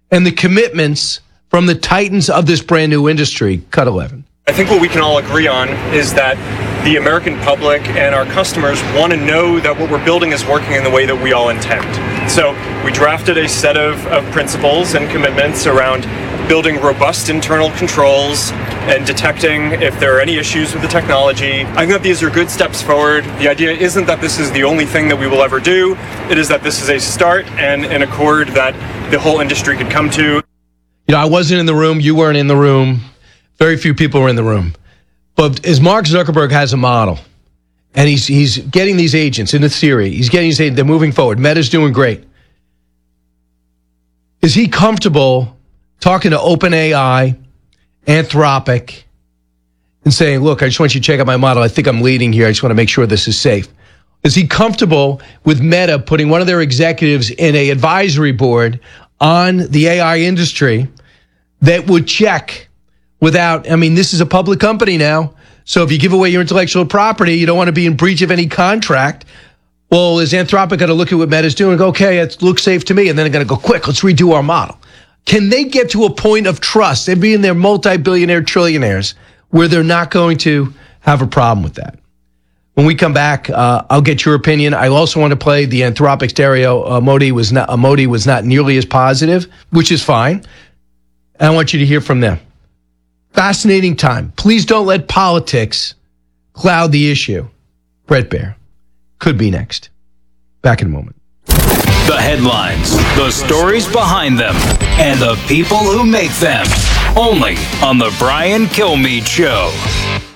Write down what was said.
and the commitments from the titans of this brand new industry. Cut 11. I think what we can all agree on is that the American public and our customers want to know that what we're building is working in the way that we all intend. So we drafted a set of principles and commitments around building robust internal controls and detecting if there are any issues with the technology. I think that these are good steps forward. The idea isn't that this is the only thing that we will ever do. It is that this is a start and an accord that the whole industry could come to. You know, I wasn't in the room. You weren't in the room. Very few people were in the room. But as Mark Zuckerberg has a model, and he's getting these agents into theory, they're moving forward. Meta's doing great. Is he comfortable talking to OpenAI, Anthropic, and saying, look, I just want you to check out my model. I think I'm leading here. I just want to make sure this is safe. Is he comfortable with Meta putting one of their executives in an advisory board on the AI industry that would check without, I mean, this is a public company now. So if you give away your intellectual property, you don't want to be in breach of any contract. Well, is Anthropic going to look at what Meta's doing and go, okay, it looks safe to me. And then they're going to go, quick, let's redo our model. Can they get to a point of trust? They're being their multi-billionaire trillionaires where they're not going to have a problem with that. When we come back, I'll get your opinion. I also want to play the Anthropic stereo. Modi was not nearly as positive, which is fine. And I want you to hear from them. Fascinating time. Please don't let politics cloud the issue. Bret Baier could be next. Back in a moment. The headlines, the stories behind them, and the people who make them. Only on The Brian Kilmeade Show.